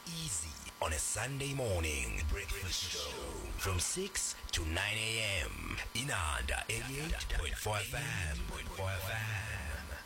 easy on a Sunday morning breakfast show from 6 to 9 a.m. in Inanda 88.4 FM.